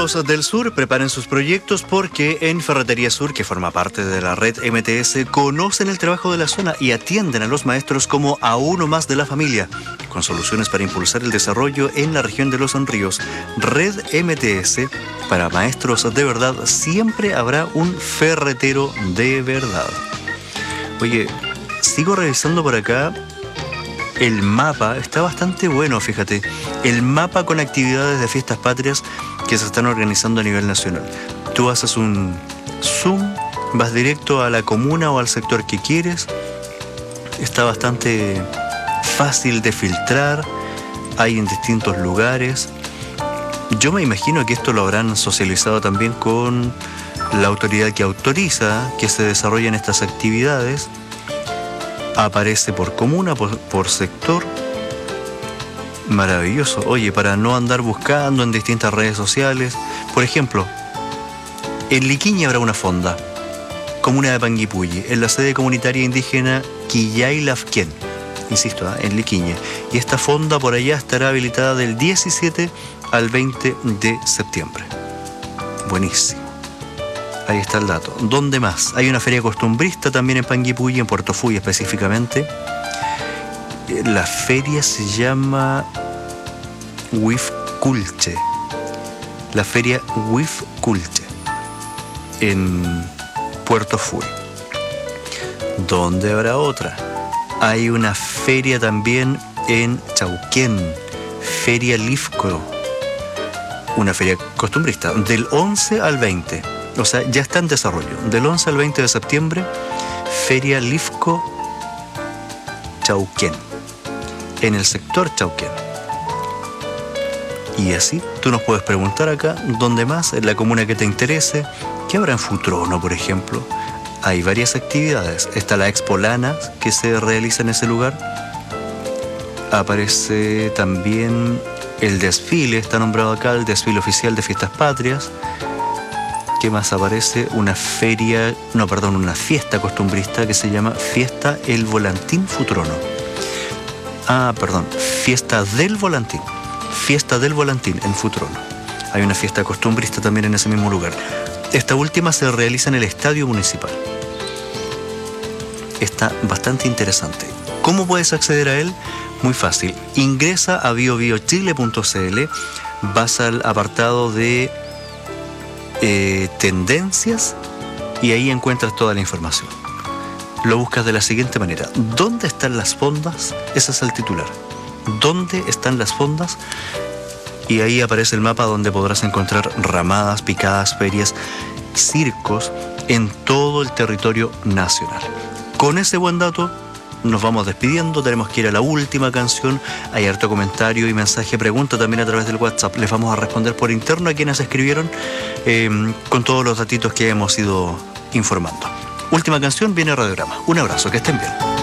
Ferreteros del Sur, preparen sus proyectos porque en Ferretería Sur, que forma parte de la red MTS, conocen el trabajo de la zona y atienden a los maestros como a uno más de la familia, con soluciones para impulsar el desarrollo en la región de Los Ríos. Red MTS, para maestros de verdad, siempre habrá un ferretero de verdad. Oye, sigo revisando por acá. El mapa está bastante bueno, fíjate. El mapa con actividades de fiestas patrias que se están organizando a nivel nacional. Tú haces un zoom, vas directo a la comuna o al sector que quieres. Está bastante fácil de filtrar. Hay en distintos lugares. Yo me imagino que esto lo habrán socializado también con la autoridad que autoriza que se desarrollen estas actividades. Aparece por comuna, por sector. Maravilloso. Oye, para no andar buscando en distintas redes sociales. Por ejemplo, en Liquiñe habrá una fonda, comuna de Panguipulli, en la sede comunitaria indígena Quillay-Lafquén. Insisto, en Liquiñe. Y esta fonda por allá estará habilitada del 17 al 20 de septiembre. Buenísimo. Ahí está el dato. ¿Dónde más? Hay una feria costumbrista también en Panguipulli, en Puerto Fuy específicamente. La feria se llama Huifculche. La feria Huifculche en Puerto Fuy. ¿Dónde habrá otra? Hay una feria también en Chauquén, Feria Lifco. Una feria costumbrista del 11 al 20. O sea, ya está en desarrollo. Del 11 al 20 de septiembre, Feria Lifco Chauquén, en el sector Chauquén. Y así, tú nos puedes preguntar acá, ¿dónde más? En la comuna que te interese. ¿Qué habrá en Futrono, por ejemplo? Hay varias actividades. Está la Expo Lana, que se realiza en ese lugar. Aparece también el desfile, está nombrado acá, el desfile oficial de Fiestas Patrias. ¿Qué más aparece? Una fiesta costumbrista que se llama Fiesta El Volantín Futrono. Fiesta del Volantín. Fiesta del Volantín en Futrono. Hay una fiesta costumbrista también en ese mismo lugar. Esta última se realiza en el Estadio Municipal. Está bastante interesante. ¿Cómo puedes acceder a él? Muy fácil. Ingresa a biobiochile.cl, vas al apartado de tendencias y ahí encuentras toda la información. Lo buscas de la siguiente manera: ¿dónde están las fondas? Ese es el titular. ¿Dónde están las fondas? Y ahí aparece el mapa donde podrás encontrar ramadas, picadas, ferias, circos en todo el territorio nacional. Con ese buen dato nos vamos despidiendo, tenemos que ir a la última canción. Hay harto comentario y mensaje, pregunta también a través del WhatsApp. Les vamos a responder por interno a quienes escribieron con todos los datitos que hemos ido informando. Última canción, viene Radiograma. Un abrazo, que estén bien.